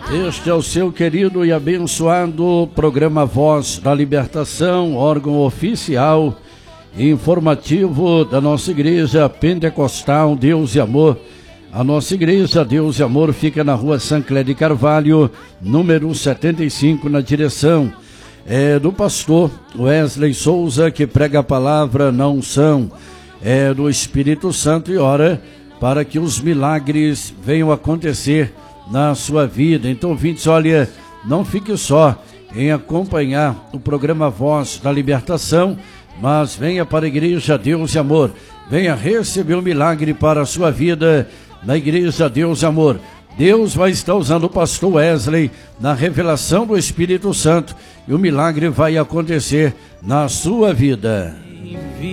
Este é o seu querido e abençoado programa Voz da Libertação, órgão oficial e informativo da nossa igreja pentecostal Deus e Amor. A nossa igreja Deus e Amor fica na rua São Clédio de Carvalho, número 75, na direção do pastor Wesley Souza, que prega a palavra na unção do Espírito Santo e ora para que os milagres venham acontecer na sua vida. Então, ouvintes, olha, não fique só em acompanhar o programa Voz da Libertação, mas venha para a igreja Deus e Amor, venha receber um milagre para a sua vida na igreja Deus e Amor. Deus vai estar usando o pastor Wesley na revelação do Espírito Santo e o milagre vai acontecer na sua vida.